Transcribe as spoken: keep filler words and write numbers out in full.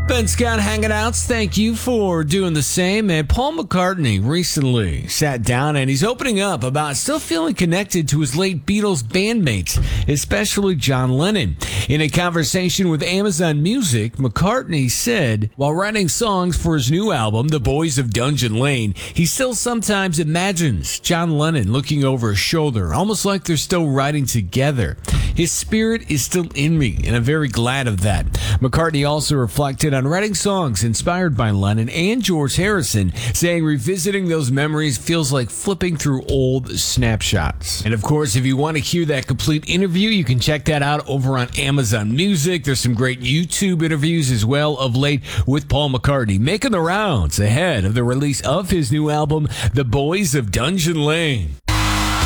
Ben Scott hanging out. Thank you for doing the same. And Paul McCartney recently sat down and he's opening up about still feeling connected to his late Beatles bandmates, especially John Lennon. In a conversation with Amazon Music, McCartney said, while writing songs for his new album, The Boys of Dungeon Lane, he still sometimes imagines John Lennon looking over his shoulder, almost like they're still writing together. His spirit is still in me, and I'm very glad of that. McCartney also reflected on writing songs inspired by Lennon and George Harrison, saying revisiting those memories feels like flipping through old snapshots. And of course, if you want to hear that complete interview, you can check that out over on Amazon Music. There's some great YouTube interviews as well of late with Paul McCartney, making the rounds ahead of the release of his new album, The Boys of Dungeon Lane.